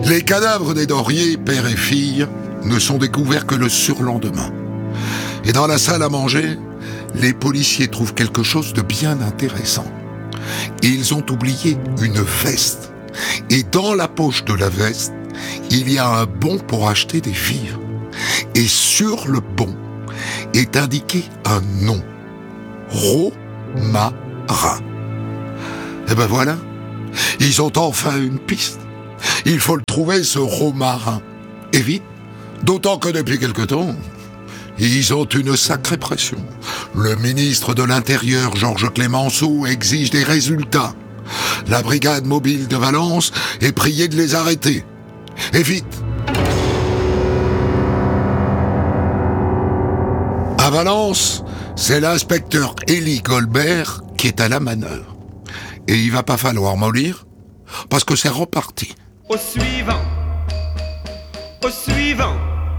Les cadavres des Dorier, père et fille, ne sont découverts que le surlendemain. Et dans la salle à manger, les policiers trouvent quelque chose de bien intéressant. Ils ont oublié une veste. Et dans la poche de la veste, il y a un bon pour acheter des vivres. Et sur le bon est indiqué un nom. Romarin. Et ben voilà, ils ont enfin une piste. Il faut le trouver, ce Romarin. Et vite, d'autant que depuis quelque temps, ils ont une sacrée pression. Le ministre de l'Intérieur, Georges Clemenceau, exige des résultats. La brigade mobile de Valence est priée de les arrêter. Et vite. À Valence, c'est l'inspecteur Élie Goldberg qui est à la manœuvre. Et il va pas falloir mollir, parce que c'est reparti. Au suivant. Au suivant.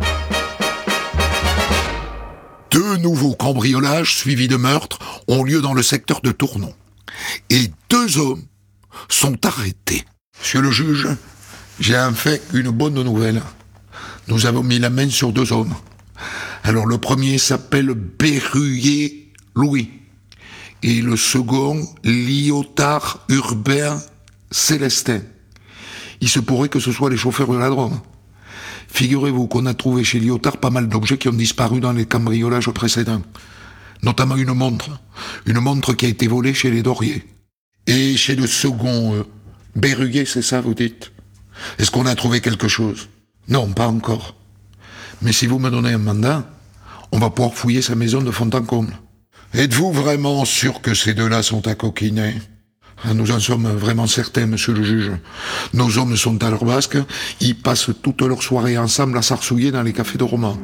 Deux nouveaux cambriolages suivis de meurtres ont lieu dans le secteur de Tournon. Et deux hommes sont arrêtés. Monsieur le juge, j'ai un fait, une bonne nouvelle. Nous avons mis la main sur deux hommes. Alors le premier s'appelle Berruyer Louis. Et le second, Lyotard Urbain Célestin. Il se pourrait que ce soit les chauffeurs de la drogue. Figurez-vous qu'on a trouvé chez Lyotard pas mal d'objets qui ont disparu dans les cambriolages précédents. Notamment une montre qui a été volée chez les Dorier. Et chez le second, Berruyer, c'est ça vous dites? Est-ce qu'on a trouvé quelque chose? Non, pas encore. Mais si vous me donnez un mandat, on va pouvoir fouiller sa maison de fond en comble. Êtes-vous vraiment sûr que ces deux-là sont à coquiner? Nous en sommes vraiment certains, monsieur le juge. Nos hommes sont à leur basque, ils passent toute leur soirée ensemble à s'arsouiller dans les cafés de romans.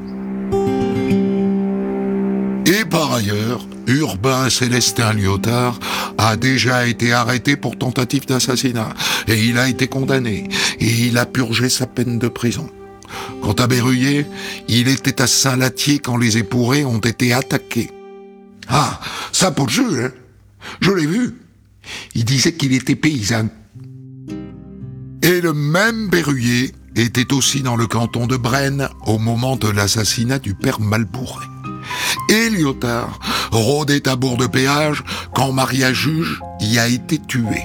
Et par ailleurs, Urbain Célestin Lyotard a déjà été arrêté pour tentative d'assassinat. Et il a été condamné. Et il a purgé sa peine de prison. Quant à Berruyer, il était à Saint-Latier quand les épurés ont été attaqués. Ah, ça pour le juge, hein. Je l'ai vu. Il disait qu'il était paysan. Et le même Berruyer était aussi dans le canton de Brenne au moment de l'assassinat du père Malbouré. Et Lyotard rôdait à bord de péage quand Maria Juge y a été tuée.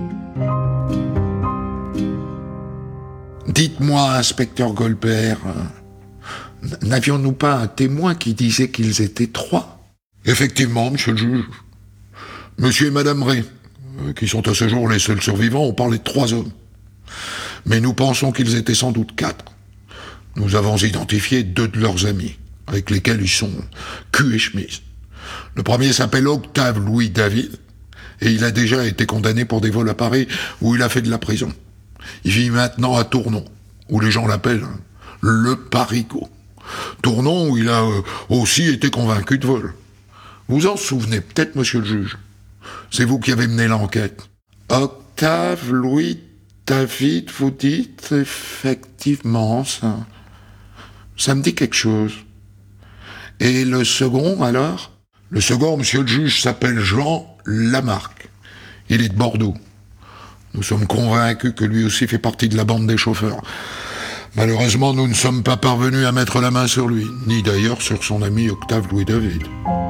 Dites-moi, inspecteur Goldberg, n'avions-nous pas un témoin qui disait qu'ils étaient trois? Effectivement, monsieur le juge. Monsieur et madame Ray, qui sont à ce jour les seuls survivants, ont parlé de trois hommes. Mais nous pensons qu'ils étaient sans doute quatre. Nous avons identifié deux de leurs amis, avec lesquels ils sont cul et chemise. Le premier s'appelle Octave Louis David, et il a déjà été condamné pour des vols à Paris, où il a fait de la prison. Il vit maintenant à Tournon, où les gens l'appellent le Parigot. Tournon où il a aussi été convaincu de vol. Vous en souvenez peut-être, monsieur le juge. C'est vous qui avez mené l'enquête. Octave Louis David, vous dites? Effectivement, ça me dit quelque chose. Et le second, alors? Le second, monsieur le juge, s'appelle Jean Lamarque. Il est de Bordeaux. Nous sommes convaincus que lui aussi fait partie de la bande des chauffeurs. Malheureusement, nous ne sommes pas parvenus à mettre la main sur lui, ni d'ailleurs sur son ami Octave Louis David.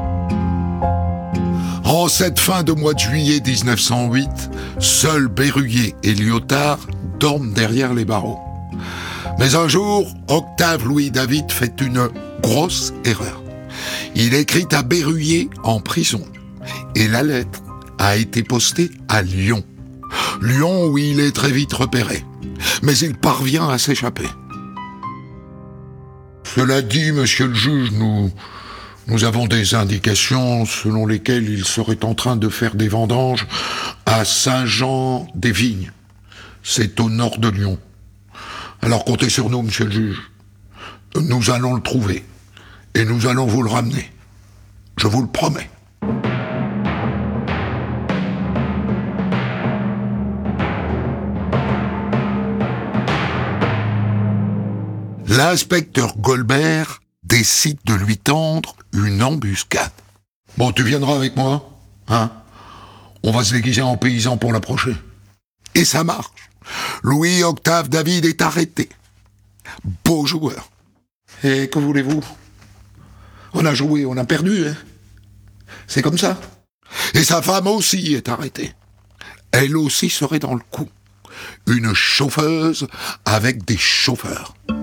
En cette fin de mois de juillet 1908, seuls Berruyer et Lyotard dorment derrière les barreaux. Mais un jour, Octave Louis David fait une grosse erreur. Il écrit à Berruyer en prison. Et la lettre a été postée à Lyon. Lyon où il est très vite repéré. Mais il parvient à s'échapper. Cela dit, monsieur le juge, nous avons des indications selon lesquelles il serait en train de faire des vendanges à Saint-Jean-des-Vignes. C'est au nord de Lyon. Alors comptez sur nous, monsieur le juge. Nous allons le trouver. Et nous allons vous le ramener. Je vous le promets. L'inspecteur Goldberg décide de lui tendre une embuscade. Bon, tu viendras avec moi, hein? On va se déguiser en paysan pour l'approcher. Et ça marche. Louis-Octave David est arrêté. Beau joueur. Et que voulez-vous? On a joué, on a perdu, hein. C'est comme ça. Et sa femme aussi est arrêtée. Elle aussi serait dans le coup. Une chauffeuse avec des chauffeurs.